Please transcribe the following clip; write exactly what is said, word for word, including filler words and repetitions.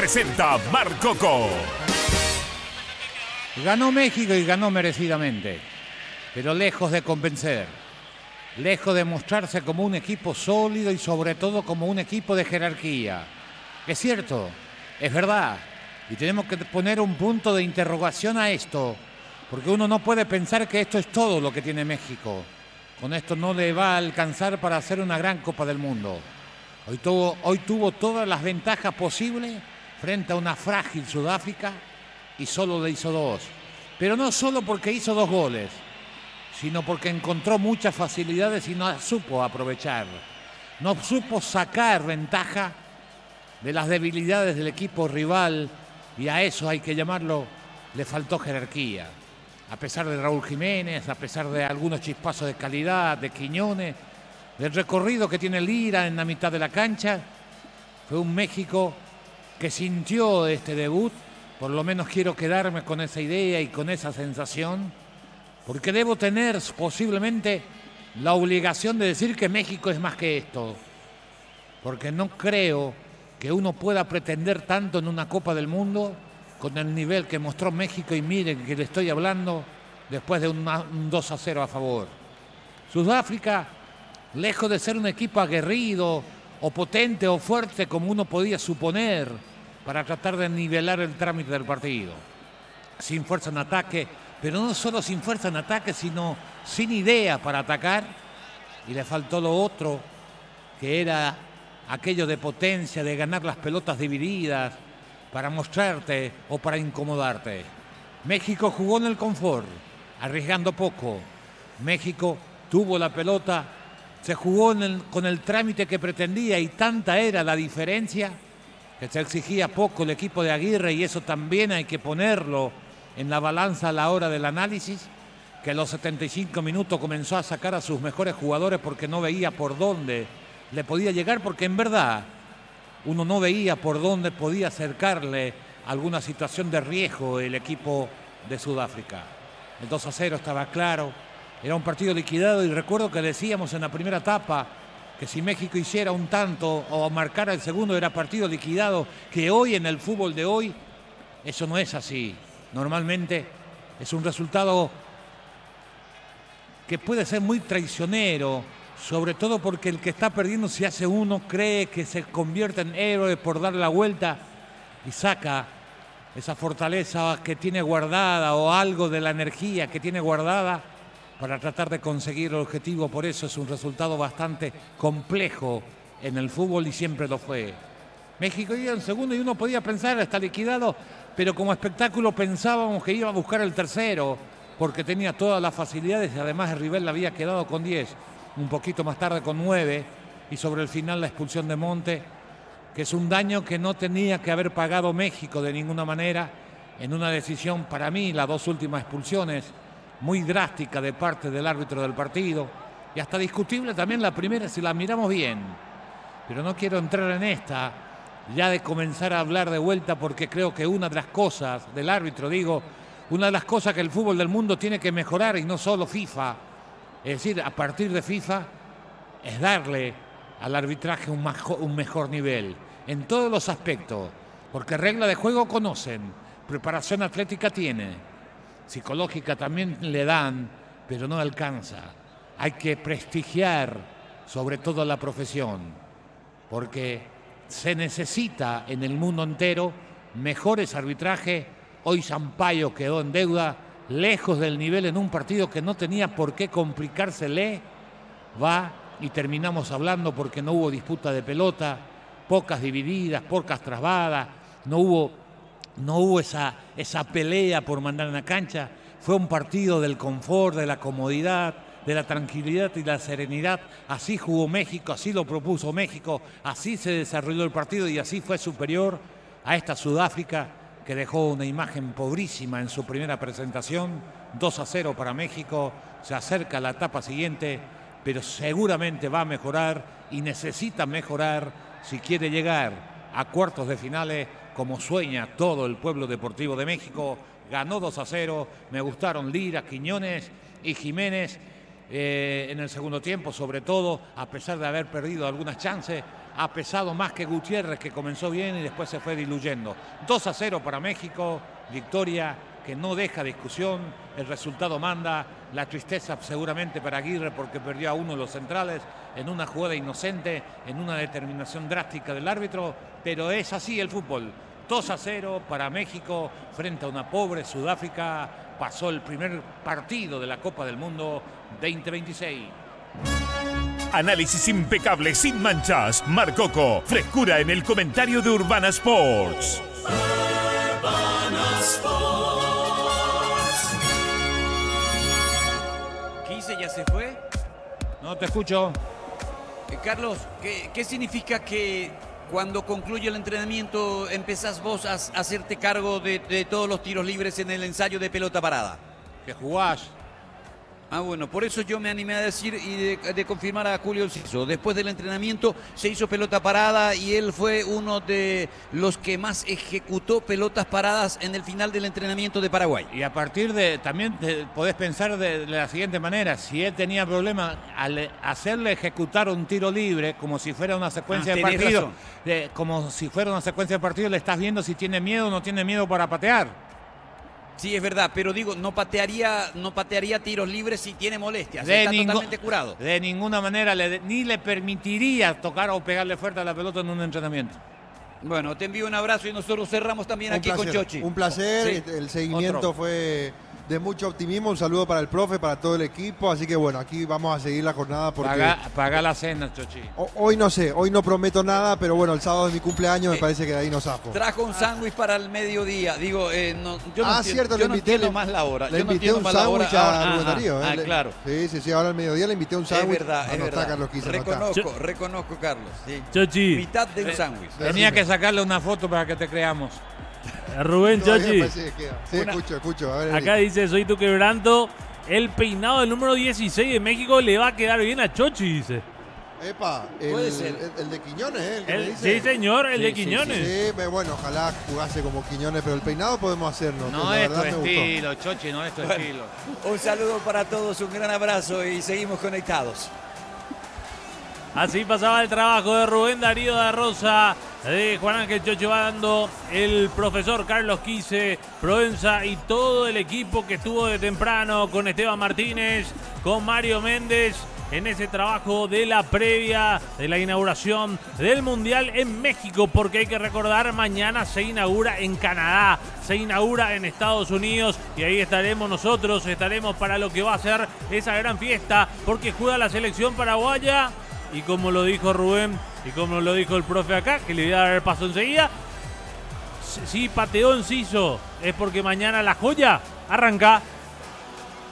presenta Mar Coco. Ganó México y ganó merecidamente, pero lejos de convencer, lejos de mostrarse como un equipo sólido y sobre todo como un equipo de jerarquía. Es cierto, es verdad, y tenemos que poner un punto de interrogación a esto, porque uno no puede pensar que esto es todo lo que tiene México. Con esto no le va a alcanzar para hacer una gran Copa del Mundo. Hoy tuvo, hoy tuvo todas las ventajas posibles frente a una frágil Sudáfrica y solo le hizo dos. Pero no solo porque hizo dos goles, sino porque encontró muchas facilidades y no supo aprovechar. No supo sacar ventaja de las debilidades del equipo rival, y a eso hay que llamarlo, le faltó jerarquía. A pesar de Raúl Jiménez, a pesar de algunos chispazos de calidad, de Quiñones, del recorrido que tiene Lira en la mitad de la cancha, fue un México que sintió este debut. Por lo menos quiero quedarme con esa idea y con esa sensación, porque debo tener posiblemente la obligación de decir que México es más que esto, porque no creo que uno pueda pretender tanto en una Copa del Mundo con el nivel que mostró México, y miren que le estoy hablando después de una, un dos a cero a favor. Sudáfrica, lejos de ser un equipo aguerrido o potente o fuerte como uno podía suponer para tratar de nivelar el trámite del partido, sin fuerza en ataque, pero no solo sin fuerza en ataque, sino sin idea para atacar, y le faltó lo otro, que era aquello de potencia, de ganar las pelotas divididas, para mostrarte o para incomodarte. México jugó en el confort, arriesgando poco. México tuvo la pelota, se jugó en el, con el trámite que pretendía, y tanta era la diferencia que se exigía poco el equipo de Aguirre, y eso también hay que ponerlo en la balanza a la hora del análisis, que a los setenta y cinco minutos comenzó a sacar a sus mejores jugadores porque no veía por dónde le podía llegar, porque en verdad uno no veía por dónde podía acercarle alguna situación de riesgo el equipo de Sudáfrica. El dos a cero estaba claro, era un partido liquidado, y recuerdo que decíamos en la primera etapa que si México hiciera un tanto o marcara el segundo era partido liquidado, que hoy en el fútbol de hoy eso no es así. Normalmente es un resultado que puede ser muy traicionero, sobre todo porque el que está perdiendo, si hace uno, cree que se convierte en héroe por dar la vuelta y saca esa fortaleza que tiene guardada o algo de la energía que tiene guardada para tratar de conseguir el objetivo. Por eso es un resultado bastante complejo en el fútbol, y siempre lo fue. México iba en segundo y uno podía pensar, está liquidado, pero como espectáculo pensábamos que iba a buscar el tercero, porque tenía todas las facilidades, y además el rival le había quedado con diez, un poquito más tarde con nueve, y sobre el final la expulsión de Monte, que es un daño que no tenía que haber pagado México de ninguna manera, en una decisión, para mí, las dos últimas expulsiones, muy drástica de parte del árbitro del partido, y hasta discutible también la primera si la miramos bien. Pero no quiero entrar en esta, ya de comenzar a hablar de vuelta, porque creo que una de las cosas del árbitro, digo, una de las cosas que el fútbol del mundo tiene que mejorar, y no solo FIFA, es decir, a partir de FIFA, es darle al arbitraje un, majo, un mejor nivel, en todos los aspectos, porque regla de juego conocen, preparación atlética tiene, psicológica también le dan, pero no alcanza. Hay que prestigiar sobre todo la profesión, porque se necesita en el mundo entero mejores arbitrajes. Hoy Sampaio quedó en deuda, lejos del nivel en un partido que no tenía por qué complicársele. Va y terminamos hablando porque no hubo disputa de pelota, pocas divididas, pocas trabadas, no hubo, no hubo esa, esa pelea por mandar en la cancha. Fue un partido del confort, de la comodidad, de la tranquilidad y la serenidad. Así jugó México, así lo propuso México, así se desarrolló el partido, y así fue superior a esta Sudáfrica, que dejó una imagen pobrísima en su primera presentación. dos a cero para México, se acerca a la etapa siguiente, pero seguramente va a mejorar y necesita mejorar si quiere llegar a cuartos de finales, como sueña todo el pueblo deportivo de México. Ganó dos a cero, me gustaron Lira, Quiñones y Jiménez eh, en el segundo tiempo, sobre todo, a pesar de haber perdido algunas chances. ha pesado más que Gutiérrez, que comenzó bien y después se fue diluyendo. dos a cero para México, victoria que no deja discusión, el resultado manda, la tristeza seguramente para Aguirre porque perdió a uno de los centrales en una jugada inocente, en una determinación drástica del árbitro, pero es así el fútbol. dos a cero para México frente a una pobre Sudáfrica, pasó el primer partido de la Copa del Mundo veinte veintiséis. Análisis impecable, sin manchas. Mar Coco, frescura en el comentario de Urbana Sports. Urbana Sports. ¿Quise ya se fue? No te escucho. Eh, Carlos, ¿qué, ¿qué significa que cuando concluye el entrenamiento empezás vos a, a hacerte cargo de, de todos los tiros libres en el ensayo de pelota parada? Que jugás. Ah, bueno, por eso yo me animé a decir y de, de confirmar a Julio Enciso. Después del entrenamiento se hizo pelota parada y él fue uno de los que más ejecutó pelotas paradas en el final del entrenamiento de Paraguay. Y a partir de, también te, podés pensar de, de la siguiente manera, si él tenía problemas al hacerle ejecutar un tiro libre, como si fuera una secuencia Ah, de tenés partido, razón. de, como si fuera una secuencia de partido, le estás viendo si tiene miedo o no tiene miedo para patear. Sí, es verdad, pero digo, no patearía, no patearía tiros libres si tiene molestias. De Está ningú- totalmente curado. De ninguna manera, le, ni le permitiría tocar o pegarle fuerte a la pelota en un entrenamiento. Bueno, te envío un abrazo y nosotros cerramos también Un aquí placer, con Chochi. un placer, Sí. el seguimiento Otro. fue de mucho optimismo, un saludo para el profe, para todo el equipo, así que bueno, aquí vamos a seguir la jornada porque Paga, paga la cena, Chochi. ho- hoy no sé, hoy no prometo nada, pero bueno, el sábado es mi cumpleaños, me Eh, parece que de ahí no zafo. Trajo un sándwich para el mediodía. Digo, eh, no, yo no ah, entiendo, cierto, yo le no invité, entiendo le- más la hora. Le Yo no invité entiendo un más la hora. sándwich a Ah, Rubén ah, Darío. ah, eh, le- claro. Sí, sí, sí, ahora al mediodía le invité un Es sándwich. verdad, es Anotá, verdad. Carlos, quise anotar. Reconozco, reconozco, Carlos. Sí. Chochi, Mitad de un Eh, sándwich. Tenía que sacarle una foto para que te creamos. Rubén Todavía me Chochi, parece que queda. Sí, Una- escucho, escucho. A ver, acá dice, soy tu quebranto, el peinado del número dieciséis de México le va a quedar bien a Chochi, dice. Epa, el, Puede ser. el- el de Quiñones, ¿eh? El que me El- dice. sí, señor, el Sí, de sí, Quiñones. Sí, me- bueno, ojalá jugase como Quiñones, pero el peinado podemos hacerlo. No la es tu verdad me gustó. estilo, Chochi, no es tu estilo. Un saludo para todos, un gran abrazo y seguimos conectados. Así pasaba el trabajo de Rubén Darío da Rosa, de Juan Ángel Chocho Bando, el profesor Carlos Quise, Provenza y todo el equipo que estuvo de temprano con Esteban Martínez, con Mario Méndez, en ese trabajo de la previa de la inauguración del Mundial en México, porque hay que recordar, mañana se inaugura en Canadá, se inaugura en Estados Unidos y ahí estaremos nosotros, estaremos para lo que va a ser esa gran fiesta, porque juega la selección paraguaya. Y como lo dijo Rubén y como lo dijo el profe acá, que le voy a dar el paso enseguida, si pateó Enciso es porque mañana la joya arranca